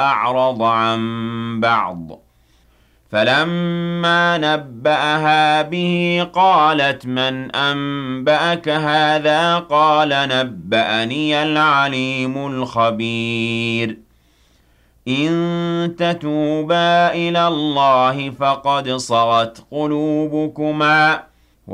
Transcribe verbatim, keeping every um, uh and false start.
أعرض عن بعض فلما نبأها به قالت من أنبأك هذا قال نبأني العليم الخبير إن تتوبا إلى الله فقد صغت قلوبكما